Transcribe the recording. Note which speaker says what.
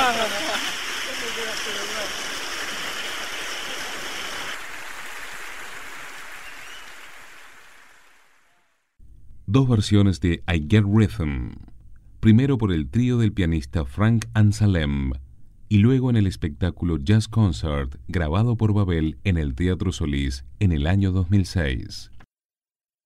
Speaker 1: Dos versiones de I Get Rhythm, primero por el trío del pianista Frank Anselm y luego en el espectáculo Jazz Concert grabado por Babel en el Teatro Solís en el año 2006.